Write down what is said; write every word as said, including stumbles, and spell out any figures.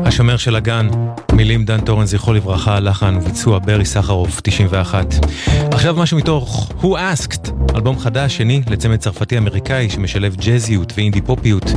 השומר של הגן, מילים דן טורן זכרו לברכה, לחן וביצוע ברי סחרוף תשעים ואחת. עכשיו משהו מתוך Who Asked, אלבום חדש שני לצמד צרפתי אמריקאי שמשלב ג'זיות ואינדי פופיות.